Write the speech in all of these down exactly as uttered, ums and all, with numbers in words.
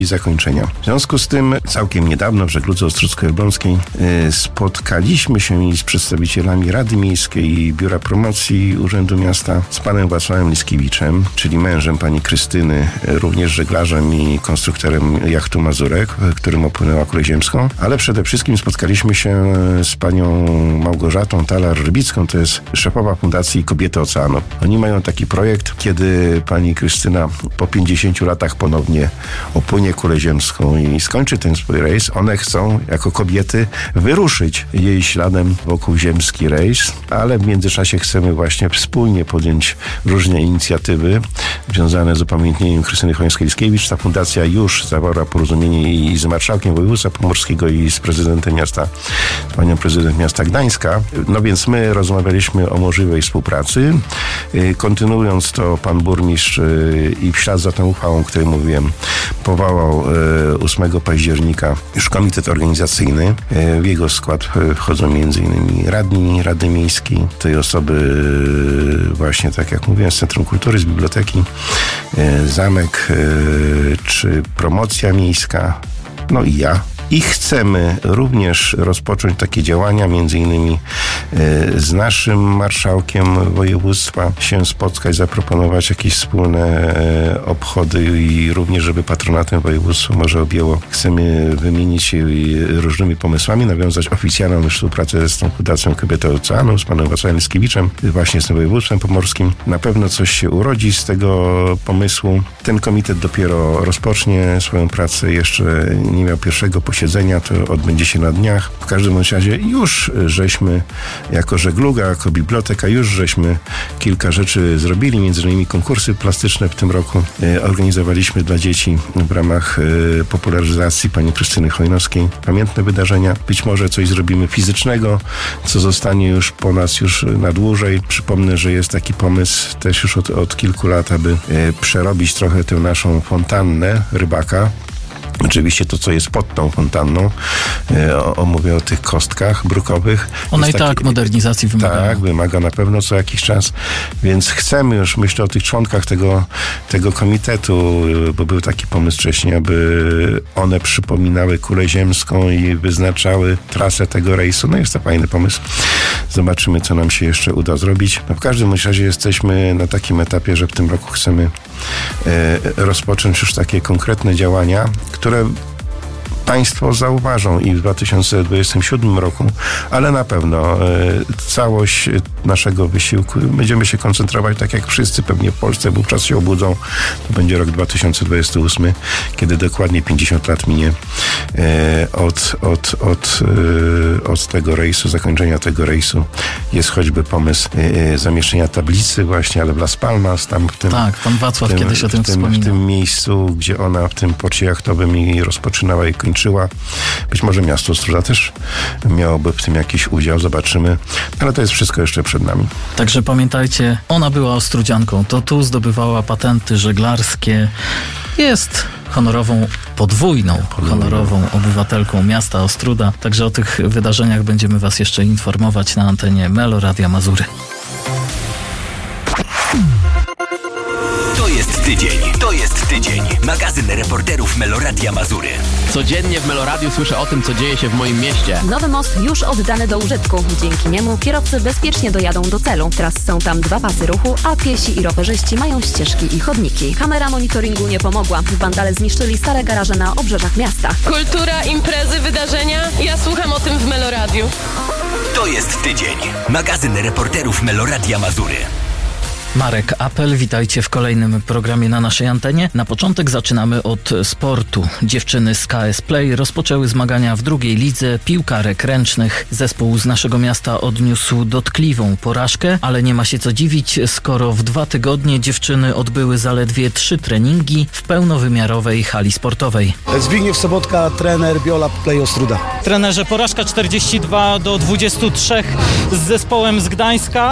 i zakończenia. W związku z tym całkiem niedawno w Żegludze Ostrucko-Elbląskiej spotkaliśmy się z przedstawicielami Rady Miejskiej i Biura Promocji Urzędu Miasta z panem Wacławem Liskiewiczem, czyli mężem pani Krystyny, również żeglarzem i konstruktorem jachtu Mazurek, którym opłynęła Kulę Ziemską, ale przede wszystkim spotkaliśmy się z panią Małgorzatą Talar-Rybicką, to jest szefowa Fundacji Kobiety Oceanu. Oni mają taki projekt, kiedy pani Krystyna po pięćdziesięciu latach ponownie opłynie Kulę Ziemską i skończy ten swój rejs. One chcą jako kobiety wyruszyć jej śladem wokół ziemski rejs, ale w międzyczasie chcemy właśnie wspólnie podjąć różne inicjatywy związane z upamiętnieniem Krystyny Chońskiej-Liskiewicz. Ta fundacja już zawarła porozumienie i z marszałkiem województwa pomorskiego i z prezydentem miasta, z panią prezydent miasta Gdańska. No więc my rozmawialiśmy o możliwej współpracy. Kontynuując to, pan burmistrz i w ślad za tą uchwałą, o której mówiłem, powołał ósmego października już komitet organizacyjny. W jego skład wchodzą między innymi radni Rady Miejskiej, tej osoby właśnie, tak jak mówiłem, z Centrum Kultury, z biblioteki, zamek czy promocja miejska, no i ja. I chcemy również rozpocząć takie działania, między innymi z naszym marszałkiem województwa się spotkać, zaproponować jakieś wspólne obchody i również, żeby patronatem województwa może objęło. Chcemy wymienić się różnymi pomysłami, nawiązać oficjalną współpracę z tą Fundacją Kobiety Oceanu, z panem Wacławem Liskiewiczem, właśnie z tym województwem pomorskim. Na pewno coś się urodzi z tego pomysłu. Ten komitet dopiero rozpocznie swoją pracę, jeszcze nie miał pierwszego posiedzenia, to odbędzie się na dniach. W każdym razie już żeśmy jako żegluga, jako biblioteka, już żeśmy kilka rzeczy zrobili, między innymi konkursy plastyczne w tym roku. Organizowaliśmy dla dzieci w ramach popularyzacji pani Krystyny Chojnowskiej pamiętne wydarzenia. Być może coś zrobimy fizycznego, co zostanie już po nas już na dłużej. Przypomnę, że jest taki pomysł też już od, od kilku lat, aby przerobić trochę tę naszą fontannę Rybaka. Oczywiście to, co jest pod tą fontanną, o, o, mówię o tych kostkach brukowych. Ona i taki, tak modernizacji wymaga. Tak, wymaga na pewno co jakiś czas, więc chcemy już, myślę o tych członkach tego, tego komitetu, bo był taki pomysł wcześniej, aby one przypominały Kulę Ziemską i wyznaczały trasę tego rejsu. No jest to fajny pomysł. Zobaczymy, co nam się jeszcze uda zrobić. No w każdym razie jesteśmy na takim etapie, że w tym roku chcemy e, rozpocząć już takie konkretne działania, które państwo zauważą i w dwa tysiące dwudziestym siódmym roku, ale na pewno e, całość naszego wysiłku będziemy się koncentrować, tak jak wszyscy pewnie w Polsce wówczas się obudzą. To będzie rok dwa tysiące dwudziesty ósmy, kiedy dokładnie pięćdziesiąt lat minie e, od, od, od, e, od tego rejsu, zakończenia tego rejsu. Jest choćby pomysł e, zamieszczenia tablicy właśnie, ale w Las Palmas, tam w tym... Tak, pan Wacław w tym, kiedyś o tym w tym, wspominał. w tym miejscu, gdzie ona w tym porcie jachtowym i rozpoczynała i kończyła. Być może miasto Ostróda też miałoby w tym jakiś udział, zobaczymy. Ale to jest wszystko jeszcze przed nami. Także pamiętajcie, ona była ostrudzianką, to tu zdobywała patenty żeglarskie. Jest honorową, podwójną, podwójną honorową obywatelką miasta Ostróda. Także o tych wydarzeniach będziemy was jeszcze informować na antenie Melo Radia Mazury. To jest tydzień, to jest tydzień. Magazyn reporterów Meloradia Mazury. Codziennie w Meloradiu słyszę o tym, co dzieje się w moim mieście. Nowy most już oddany do użytku. Dzięki niemu kierowcy bezpiecznie dojadą do celu. Teraz są tam dwa pasy ruchu, a piesi i rowerzyści mają ścieżki i chodniki. Kamera monitoringu nie pomogła. Wandale zniszczyli stare garaże na obrzeżach miasta. Kultura, imprezy, wydarzenia. Ja słucham o tym w Meloradiu. To jest tydzień. Magazyn reporterów Meloradia Mazury. Marek Apel, witajcie w kolejnym programie na naszej antenie. Na początek zaczynamy od sportu. Dziewczyny z K S Play rozpoczęły zmagania w drugiej lidze piłkarek ręcznych. Zespół z naszego miasta odniósł dotkliwą porażkę, ale nie ma się co dziwić, skoro w dwa tygodnie dziewczyny odbyły zaledwie trzy treningi w pełnowymiarowej hali sportowej. Zbigniew Sobotka, trener Biola Play Ostróda. Trenerze, porażka czterdzieści dwa do dwudziestu trzech z zespołem z Gdańska.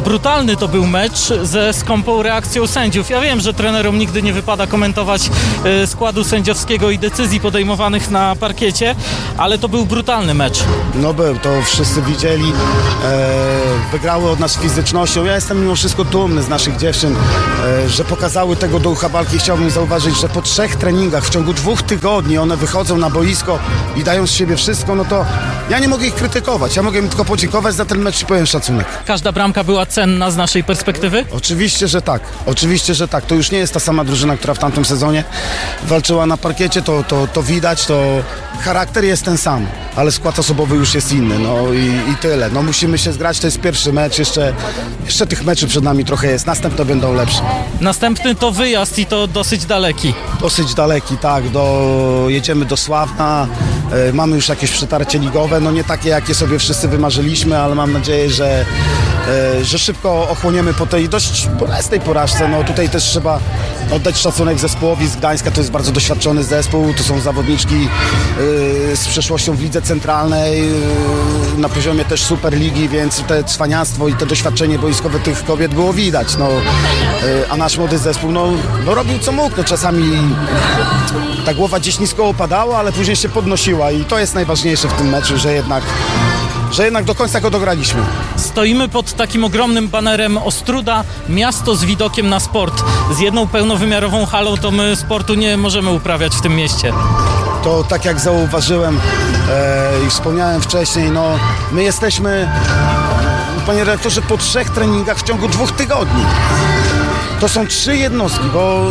brutalny to był mecz ze skąpą reakcją sędziów. Ja wiem, że trenerom nigdy nie wypada komentować y, składu sędziowskiego i decyzji podejmowanych na parkiecie, ale to był brutalny mecz. No był, to wszyscy widzieli. E, wygrały od nas fizycznością. Ja jestem mimo wszystko dumny z naszych dziewczyn, e, że pokazały tego ducha walki. Chciałbym zauważyć, że po trzech treningach w ciągu dwóch tygodni one wychodzą na boisko i dają z siebie wszystko, no to ja nie mogę ich krytykować. Ja mogę im tylko podziękować za ten mecz i powiem szacunek. Każda bramka była cenna z naszej perspektywy? Oczywiście, że tak. Oczywiście, że tak. To już nie jest ta sama drużyna, która w tamtym sezonie walczyła na parkiecie. To, to, to widać, to charakter jest ten sam, ale skład osobowy już jest inny. No i, i tyle. No musimy się zgrać. To jest pierwszy mecz. Jeszcze, jeszcze tych meczów przed nami trochę jest. Następne będą lepsze. Następny to wyjazd i to dosyć daleki. Dosyć daleki, tak. Do, jedziemy do Sławna. E, mamy już jakieś przetarcie ligowe. No nie takie, jakie sobie wszyscy wymarzyliśmy, ale mam nadzieję, że e, że szybko ochłoniemy po tej dość bolesnej porażce. No tutaj też trzeba oddać szacunek zespołowi z Gdańska. To jest bardzo doświadczony zespół. To są zawodniczki e, z przeszłością w lidze centralnej, e, na poziomie też Superligi, więc te cwaniactwo i to doświadczenie boiskowe tych kobiet było widać. No, e, a nasz młody zespół no, no robił co mógł. No, czasami ta głowa gdzieś nisko opadała, ale później się podnosiła i to jest najważniejsze w tym meczu, że jednak że jednak do końca go dograliśmy. Stoimy pod takim ogromnym banerem Ostróda, miasto z widokiem na sport. Z jedną pełnowymiarową halą to my sportu nie możemy uprawiać w tym mieście. To tak jak zauważyłem e, i wspomniałem wcześniej, no my jesteśmy, panie redaktorze, po trzech treningach w ciągu dwóch tygodni. To są trzy jednostki, bo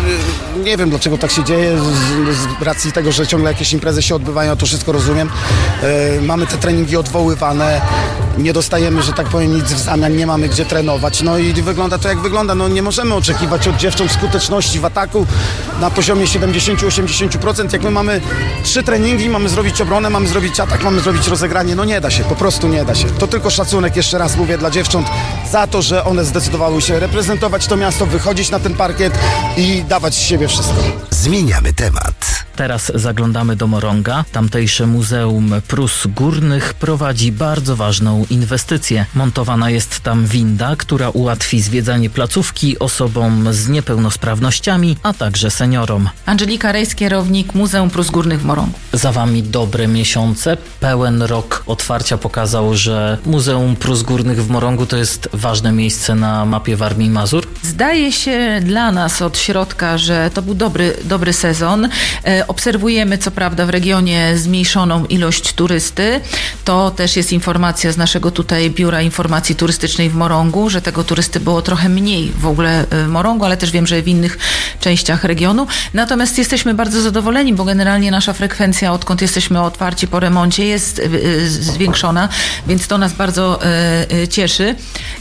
e, nie wiem dlaczego tak się dzieje, z, z racji tego, że ciągle jakieś imprezy się odbywają, to wszystko rozumiem. E, mamy te treningi odwoływane, nie dostajemy, że tak powiem, nic w zamian, nie mamy gdzie trenować. No i wygląda to jak wygląda. No nie możemy oczekiwać od dziewcząt skuteczności w ataku na poziomie siedemdziesiąt do osiemdziesięciu procent. Jak my mamy trzy treningi, mamy zrobić obronę, mamy zrobić atak, mamy zrobić rozegranie, no nie da się, po prostu nie da się. To tylko szacunek, jeszcze raz mówię, dla dziewcząt za to, że one zdecydowały się reprezentować to miasto, wychodzić na ten parkiet i dawać z siebie wszystko. Zmieniamy temat. Teraz zaglądamy do Moronga. Tamtejsze Muzeum Prus Górnych prowadzi bardzo ważną inwestycję. Montowana jest tam winda, która ułatwi zwiedzanie placówki osobom z niepełnosprawnościami, a także seniorom. Angelika Rejs, kierownik Muzeum Prus Górnych w Morągu. Za wami dobre miesiące. Pełen rok otwarcia pokazał, że Muzeum Prus Górnych w Morągu to jest ważne miejsce na mapie Warmii i Mazur. Zdaje się dla nas od środka, że to był dobry, dobry sezon. E, obserwujemy co prawda w regionie zmniejszoną ilość turysty. To też jest informacja z naszego tutaj Biura Informacji Turystycznej w Morągu, że tego turysty było trochę mniej w ogóle w Morągu, ale też wiem, że w innych częściach regionu. Natomiast jesteśmy bardzo zadowoleni, bo generalnie nasza frekwencja, odkąd jesteśmy otwarci po remoncie, jest zwiększona, więc to nas bardzo e, cieszy.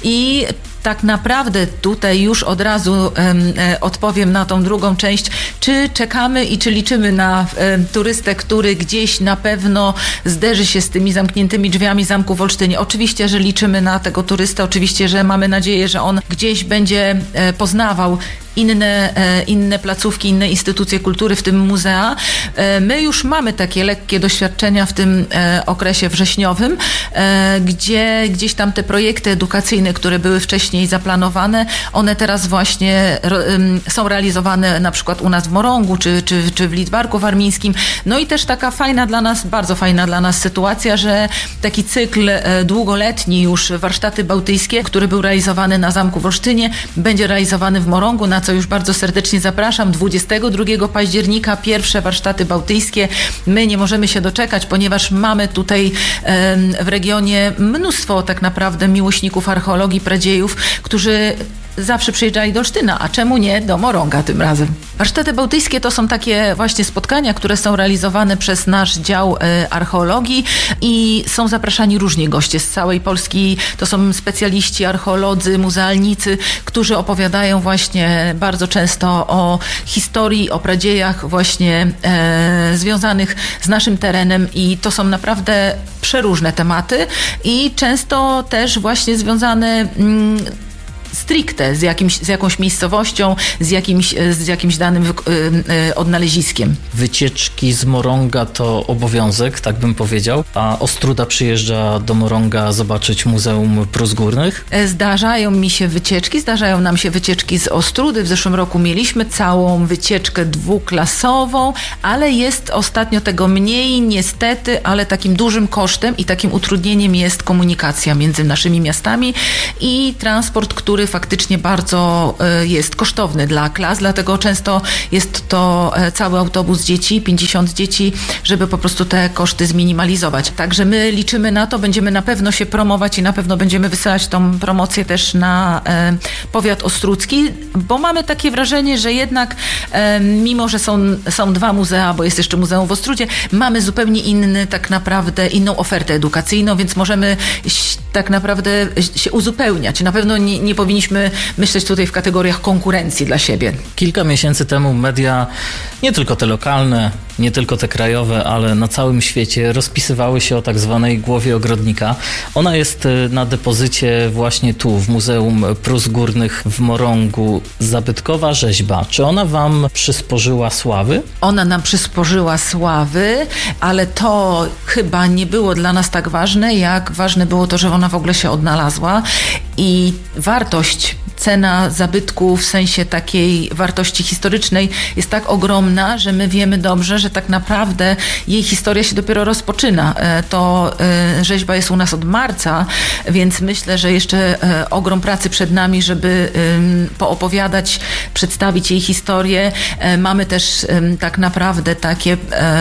I tak naprawdę tutaj już od razu um, e, odpowiem na tą drugą część, czy czekamy i czy liczymy na e, turystę, który gdzieś na pewno zderzy się z tymi zamkniętymi drzwiami Zamku w Olsztynie. Oczywiście, że liczymy na tego turystę, oczywiście, że mamy nadzieję, że on gdzieś będzie e, poznawał inne, e, inne placówki, inne instytucje kultury, w tym muzea. E, my już mamy takie lekkie doświadczenia w tym e, okresie wrześniowym, e, gdzie gdzieś tam te projekty edukacyjne, które były wcześniej zaplanowane, one teraz właśnie ro, um, są realizowane na przykład u nas w Morągu, czy, czy, czy w Lidzbarku Warmińskim. No i też taka fajna dla nas, bardzo fajna dla nas sytuacja, że taki cykl e, długoletni już warsztaty bałtyckie, który był realizowany na Zamku w Olsztynie, będzie realizowany w Morągu, na co już bardzo serdecznie zapraszam. dwudziestego drugiego października pierwsze warsztaty bałtyckie. My nie możemy się doczekać, ponieważ mamy tutaj e, w regionie mnóstwo tak naprawdę miłośników archeologii, pradziejów, którzy zawsze przyjeżdżali do Olsztyna, a czemu nie do Morąga tym razem. Warsztaty bałtyckie to są takie właśnie spotkania, które są realizowane przez nasz dział e, archeologii i są zapraszani różni goście z całej Polski. To są specjaliści, archeolodzy, muzealnicy, którzy opowiadają właśnie bardzo często o historii, o pradziejach właśnie e, związanych z naszym terenem i to są naprawdę przeróżne tematy i często też właśnie związane mm, z stricte z, jakimś, z jakąś miejscowością, z jakimś, z jakimś danym wy, y, y, odnaleziskiem. Wycieczki z Moronga to obowiązek, tak bym powiedział, a Ostruda przyjeżdża do Moronga zobaczyć Muzeum Prus Górnych? Zdarzają mi się wycieczki, zdarzają nam się wycieczki z Ostrudy. W zeszłym roku mieliśmy całą wycieczkę dwuklasową, ale jest ostatnio tego mniej, niestety, ale takim dużym kosztem i takim utrudnieniem jest komunikacja między naszymi miastami i transport, który faktycznie bardzo jest kosztowny dla klas, dlatego często jest to cały autobus dzieci, pięćdziesiąt dzieci, żeby po prostu te koszty zminimalizować. Także my liczymy na to, będziemy na pewno się promować i na pewno będziemy wysyłać tą promocję też na e, powiat ostrudzki, bo mamy takie wrażenie, że jednak e, mimo, że są, są dwa muzea, bo jest jeszcze Muzeum w Ostrudzie, mamy zupełnie inny, tak naprawdę inną ofertę edukacyjną, więc możemy tak naprawdę się uzupełniać. Na pewno nie, nie powinniśmy myśleć tutaj w kategoriach konkurencji dla siebie. Kilka miesięcy temu media, nie tylko te lokalne, nie tylko te krajowe, ale na całym świecie rozpisywały się o tak zwanej głowie ogrodnika. Ona jest na depozycie właśnie tu, w Muzeum Prus Górnych w Morongu. Zabytkowa rzeźba. Czy ona wam przysporzyła sławy? Ona nam przysporzyła sławy, ale to chyba nie było dla nas tak ważne, jak ważne było to, że ona w ogóle się odnalazła i wartość, cena zabytku w sensie takiej wartości historycznej jest tak ogromna, że my wiemy dobrze, że tak naprawdę jej historia się dopiero rozpoczyna. To rzeźba jest u nas od marca, więc myślę, że jeszcze ogrom pracy przed nami, żeby poopowiadać, przedstawić jej historię. Mamy też tak naprawdę takie,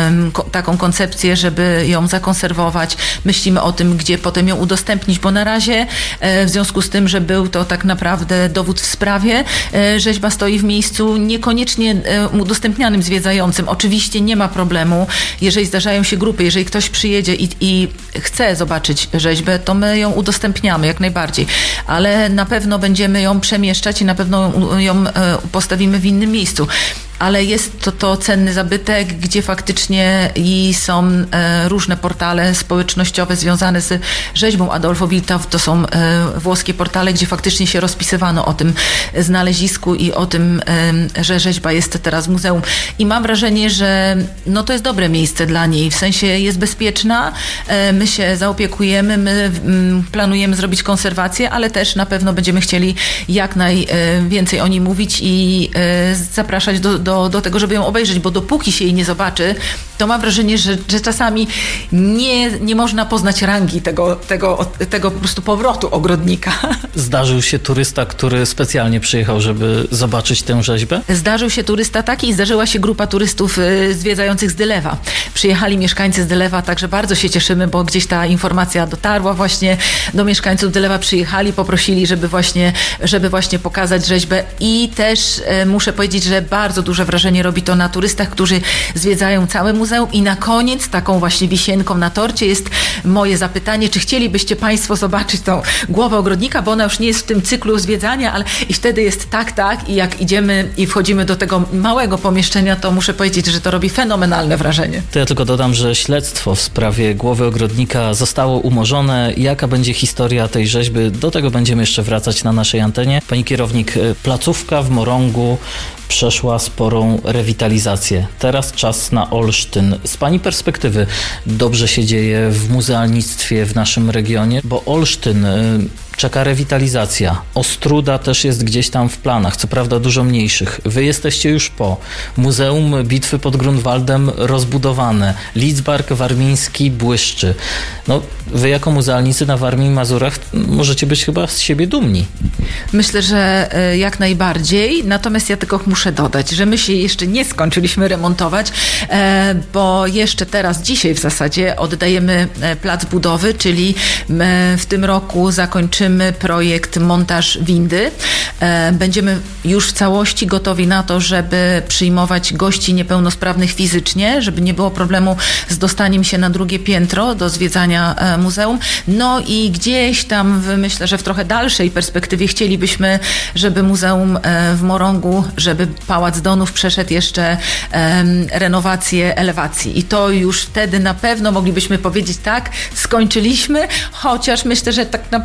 taką koncepcję, żeby ją zakonserwować. Myślimy o tym, gdzie potem ją udostępnić, bo na razie w związku z tym, że był to tak naprawdę dowód w sprawie, rzeźba stoi w miejscu niekoniecznie udostępnianym zwiedzającym. Oczywiście nie ma problemu, jeżeli zdarzają się grupy, jeżeli ktoś przyjedzie i, i chce zobaczyć rzeźbę, to my ją udostępniamy jak najbardziej, ale na pewno będziemy ją przemieszczać i na pewno ją postawimy w innym miejscu. Ale jest to, to cenny zabytek, gdzie faktycznie i są e, różne portale społecznościowe związane z rzeźbą Adolfo Wilta. To są e, włoskie portale, gdzie faktycznie się rozpisywano o tym znalezisku i o tym, e, że rzeźba jest teraz w muzeum. I mam wrażenie, że no, to jest dobre miejsce dla niej, w sensie jest bezpieczna, e, my się zaopiekujemy, my m, planujemy zrobić konserwację, ale też na pewno będziemy chcieli jak najwięcej o niej mówić i e, zapraszać do Do, do tego, żeby ją obejrzeć, bo dopóki się jej nie zobaczy, to mam wrażenie, że, że czasami nie, nie można poznać rangi tego, tego, tego po prostu powrotu ogrodnika. Zdarzył się turysta, który specjalnie przyjechał, żeby zobaczyć tę rzeźbę? Zdarzył się turysta taki i zdarzyła się grupa turystów y, zwiedzających z Dylewa. Przyjechali mieszkańcy z Dylewa, także bardzo się cieszymy, bo gdzieś ta informacja dotarła właśnie do mieszkańców Dylewa. Przyjechali, poprosili, żeby właśnie, żeby właśnie pokazać rzeźbę i też y, muszę powiedzieć, że bardzo duże wrażenie robi to na turystach, którzy zwiedzają całe muzeum. I na koniec, taką właśnie wisienką na torcie jest moje zapytanie, czy chcielibyście Państwo zobaczyć tą głowę ogrodnika, bo ona już nie jest w tym cyklu zwiedzania, ale i wtedy jest tak, tak i jak idziemy i wchodzimy do tego małego pomieszczenia, to muszę powiedzieć, że to robi fenomenalne wrażenie. To ja tylko dodam, że śledztwo w sprawie głowy ogrodnika zostało umorzone. Jaka będzie historia tej rzeźby? Do tego będziemy jeszcze wracać na naszej antenie. Pani kierownik, placówka w Morongu przeszła sporą rewitalizację. Teraz czas na Olsztyn. Z Pani perspektywy dobrze się dzieje w muzealnictwie w naszym regionie, bo Olsztyn czeka rewitalizacja. Ostruda też jest gdzieś tam w planach, co prawda dużo mniejszych. Wy jesteście już po. Muzeum Bitwy pod Grunwaldem rozbudowane. Lidzbark warmiński błyszczy. No, wy jako muzealnicy na Warmii i Mazurach możecie być chyba z siebie dumni. Myślę, że jak najbardziej. Natomiast ja tylko muszę dodać, że my się jeszcze nie skończyliśmy remontować, bo jeszcze teraz, dzisiaj w zasadzie oddajemy plac budowy, czyli w tym roku zakończymy projekt montaż windy. Będziemy już w całości gotowi na to, żeby przyjmować gości niepełnosprawnych fizycznie, żeby nie było problemu z dostaniem się na drugie piętro do zwiedzania muzeum. No i gdzieś tam w, myślę, że w trochę dalszej perspektywie chcielibyśmy, żeby muzeum w Morongu, żeby Pałac Donów przeszedł jeszcze um, renowację elewacji. I to już wtedy na pewno moglibyśmy powiedzieć tak, skończyliśmy, chociaż myślę, że tak naprawdę prace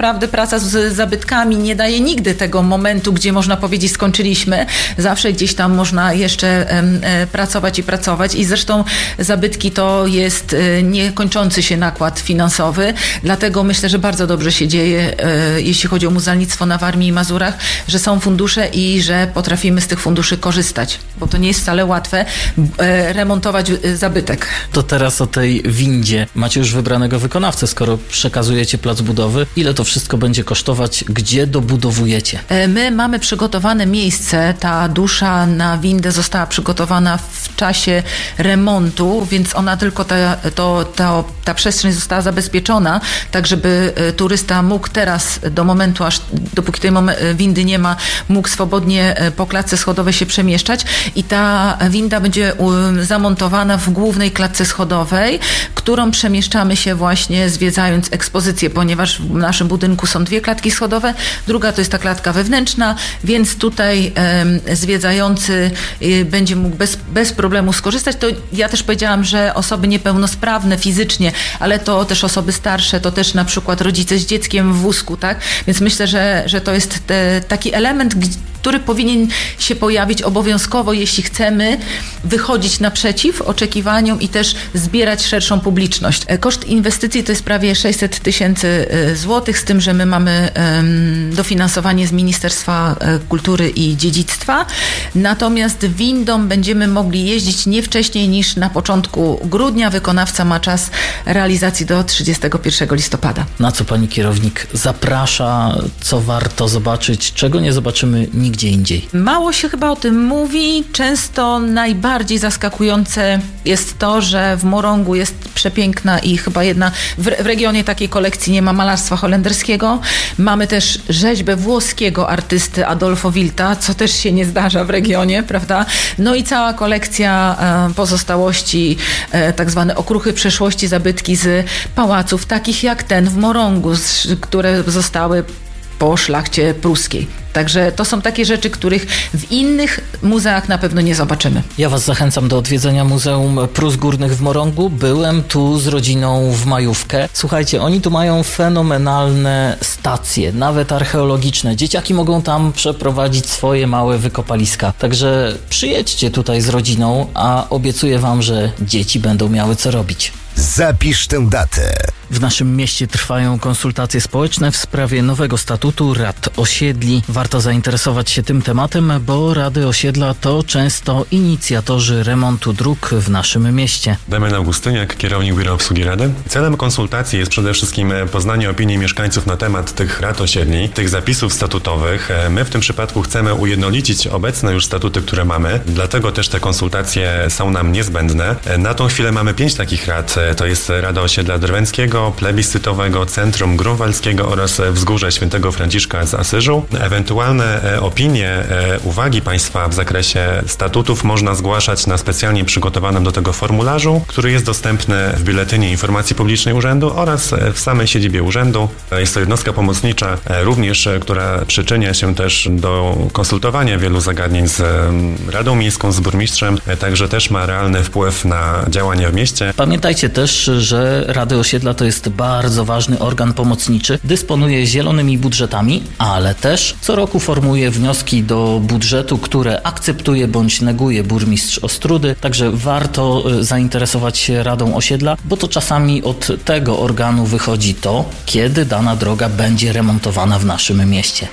praca z zabytkami nie daje nigdy tego momentu, gdzie można powiedzieć skończyliśmy. Zawsze gdzieś tam można jeszcze e, pracować i pracować i zresztą zabytki to jest e, niekończący się nakład finansowy, dlatego myślę, że bardzo dobrze się dzieje, e, jeśli chodzi o muzealnictwo na Warmii i Mazurach, że są fundusze i że potrafimy z tych funduszy korzystać, bo to nie jest wcale łatwe e, remontować e, zabytek. To teraz o tej windzie. Macie już wybranego wykonawcę, skoro przekazujecie plac budowy. Ile to wszystko będzie kosztować? Gdzie dobudowujecie? E, my mamy przygotowane miejsce. Ta dusza na windę została przygotowana w czasie remontu, więc ona tylko ta, to, ta, ta przestrzeń została zabezpieczona, tak żeby turysta mógł teraz do momentu, aż dopóki tej momen- windy nie ma, mógł swobodnie po klatce schodowej się przemieszczać i ta winda będzie um, zamontowana w głównej klatce schodowej, którą przemieszczamy się właśnie zwiedzając ekspozycję, ponieważ w naszym budynku są dwie klatki schodowe, druga to jest ta klatka wewnętrzna, więc tutaj um, zwiedzający y, będzie mógł bez, bez problemu skorzystać. To ja też powiedziałam, że osoby niepełnosprawne fizycznie, ale to też osoby starsze, to też na przykład rodzice z dzieckiem w wózku, tak? Więc myślę, że, że to jest te, taki element, który powinien się pojawić obowiązkowo, jeśli chcemy wychodzić naprzeciw oczekiwaniom i też zbierać szerszą publiczność. Koszt inwestycji to jest prawie sześćset tysięcy złotych, z tym, że my mamy um, dofinansowanie z Ministerstwa Kultury i Dziedzictwa. Natomiast windą będziemy mogli jeździć nie wcześniej niż na początku grudnia. Wykonawca ma czas realizacji do trzydziestego pierwszego listopada. Na co pani kierownik zaprasza, co warto zobaczyć, czego nie zobaczymy nigdzie indziej? Mało się chyba o tym mówi. Często najbardziej zaskakujące jest to, że w Morągu jest przepiękna i chyba jedna w, w regionie takiej kolekcji nie ma malarstwa holenderskiego. Mamy też rzeźbę włoskiego artysty Adolfo Wilta, co też się nie zdarza w regionie, prawda? No i cała kolekcja e, pozostałości, e, tak zwane okruchy przeszłości, zabytki z pałaców, takich jak ten w Morągu, z, które zostały po szlachcie pruskiej. Także to są takie rzeczy, których w innych muzeach na pewno nie zobaczymy. Ja was zachęcam do odwiedzenia Muzeum Prus Górnych w Morągu. Byłem tu z rodziną w majówkę. Słuchajcie, oni tu mają fenomenalne stacje, nawet archeologiczne. Dzieciaki mogą tam przeprowadzić swoje małe wykopaliska. Także przyjedźcie tutaj z rodziną, a obiecuję wam, że dzieci będą miały co robić. Zapisz tę datę. W naszym mieście trwają konsultacje społeczne w sprawie nowego statutu rad osiedli. Warto zainteresować się tym tematem, bo rady osiedla to często inicjatorzy remontu dróg w naszym mieście. Damian Augustyniak, kierownik Biura Obsługi Rady. Celem konsultacji jest przede wszystkim poznanie opinii mieszkańców na temat tych rad osiedli, tych zapisów statutowych. My w tym przypadku chcemy ujednolicić obecne już statuty, które mamy, dlatego też te konsultacje są nam niezbędne. Na tą chwilę mamy pięć takich rad. To jest Rada Osiedla Drwęckiego, Plebiscytowego, Centrum Grunwaldzkiego oraz Wzgórze Świętego Franciszka z Asyżu. Ewentualne opinie, uwagi Państwa w zakresie statutów można zgłaszać na specjalnie przygotowanym do tego formularzu, który jest dostępny w Biuletynie Informacji Publicznej Urzędu oraz w samej siedzibie Urzędu. Jest to jednostka pomocnicza również, która przyczynia się też do konsultowania wielu zagadnień z Radą Miejską, z burmistrzem, także też ma realny wpływ na działania w mieście. Pamiętajcie też, że Rady Osiedla to jest bardzo ważny organ pomocniczy, dysponuje zielonymi budżetami, ale też co roku formułuje wnioski do budżetu, które akceptuje bądź neguje burmistrz Ostródy, także warto zainteresować się Radą Osiedla, bo to czasami od tego organu wychodzi to, kiedy dana droga będzie remontowana w naszym mieście.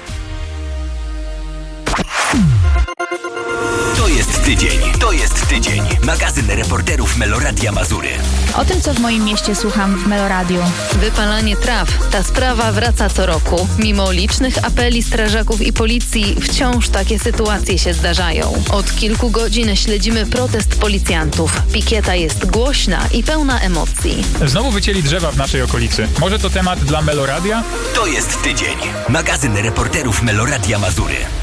To jest tydzień, to jest tydzień. Magazyn reporterów Meloradia Mazury. O tym, co w moim mieście słucham w Meloradiu. Wypalanie traw. Ta sprawa wraca co roku. Mimo licznych apeli strażaków i policji, wciąż takie sytuacje się zdarzają. Od kilku godzin śledzimy protest policjantów. Pikieta jest głośna i pełna emocji. Znowu wycięli drzewa w naszej okolicy. Może to temat dla Meloradia? To jest tydzień. Magazyn reporterów Meloradia Mazury.